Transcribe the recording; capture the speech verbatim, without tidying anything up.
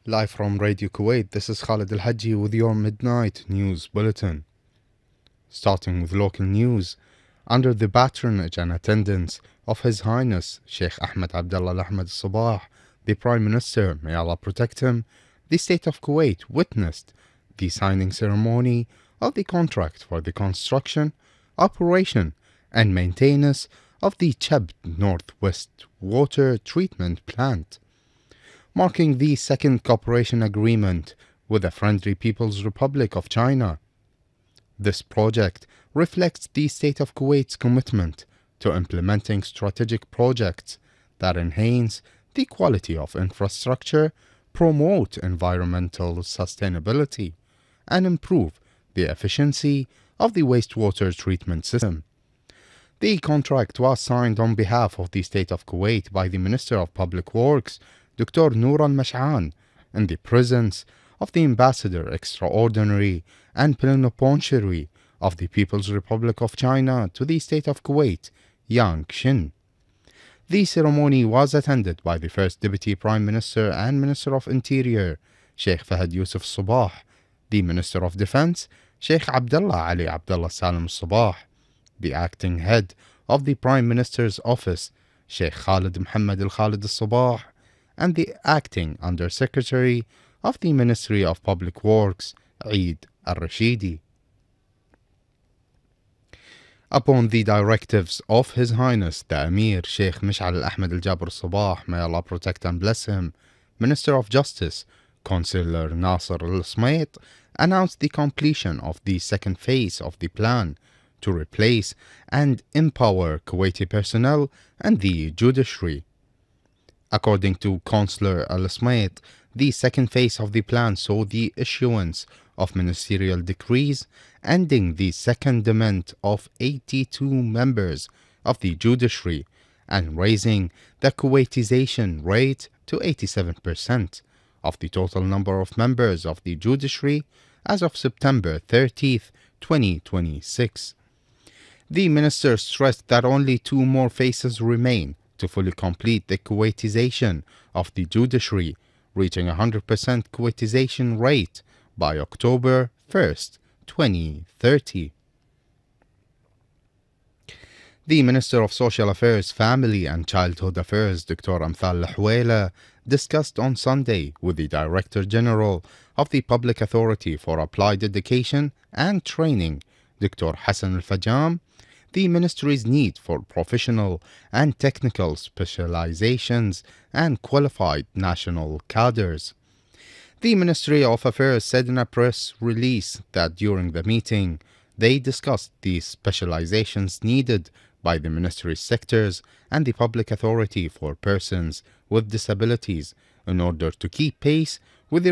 Live from Radio Kuwait, this is Khalid Al Haji with your Midnight News Bulletin. Starting with local news, under the patronage and attendance of His Highness Sheikh Ahmed Abdullah Al Ahmed Al Sabah, the Prime Minister, may Allah protect him, the State of Kuwait witnessed the signing ceremony of the contract for the construction, operation, and maintenance of the Cheb Northwest Water Treatment Plant, marking the second cooperation agreement with the Friendly People's Republic of China. This project reflects the State of Kuwait's commitment to implementing strategic projects that enhance the quality of infrastructure, promote environmental sustainability, and improve the efficiency of the wastewater treatment system. The contract was signed on behalf of the State of Kuwait by the Minister of Public Works, Doctor Noor Al-Mash'an, in the presence of the Ambassador Extraordinary and Plenipotentiary of the People's Republic of China to the State of Kuwait, Yang Xin. The ceremony was attended by the First Deputy Prime Minister and Minister of Interior, Sheikh Fahad Yusuf Sabah, the Minister of Defense, Sheikh Abdullah Ali Abdullah Salim Sabah, the Acting Head of the Prime Minister's Office, Sheikh Khalid Muhammad Al Khalid Al Sabah, and the Acting Undersecretary of the Ministry of Public Works, Eid Al-Rashidi. Upon the directives of His Highness the Emir Sheikh Mish'al Ahmed Al-Jabr Sabah, may Allah protect and bless him, Minister of Justice, Councillor Nasser Al-Smayt, announced the completion of the second phase of the plan to replace and empower Kuwaiti personnel and the judiciary. According to Councillor Al-Smayt, the second phase of the plan saw the issuance of ministerial decrees ending the secondment of eighty-two members of the judiciary and raising the Kuwaitization rate to eighty-seven percent of the total number of members of the judiciary as of September thirtieth, twenty twenty-six. The minister stressed that only two more phases remain to fully complete the Kuwaitization of the judiciary, reaching a one hundred percent Kuwaitization rate by October first, twenty thirty. The Minister of Social Affairs, Family and Childhood Affairs, Doctor Amthal Al-Hawela, discussed on Sunday with the Director General of the Public Authority for Applied Education and Training, Doctor Hassan Al-Fajam, the Ministry's need for professional and technical specializations and qualified national cadres. The Ministry of Affairs said in a press release that during the meeting, they discussed the specializations needed by the ministry's sectors and the Public Authority for Persons with Disabilities in order to keep pace with the